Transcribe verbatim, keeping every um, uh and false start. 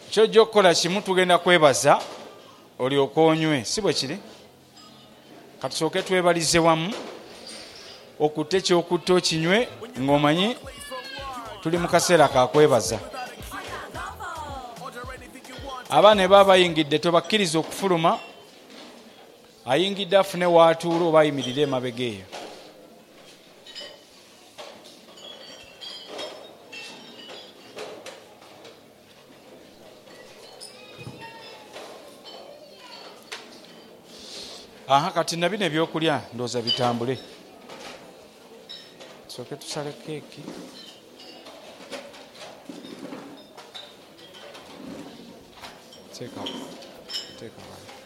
kyojja okukola kimu tugenda kwebaza olyoka onywe si bwe kiri katusooke twebalize wamu okutte kyokutta okinywe ng'omanyi tuli mu kaseera kakwebaza. Abaana ne baba bayingidde tobakkiriza okufuluma, ayingidde afune waatuula oba ayimirire emabega eyo. Aha kati na bino ebyokulya ndooza bitambule. Tusooke tusale keeki. Teeka. Teeka.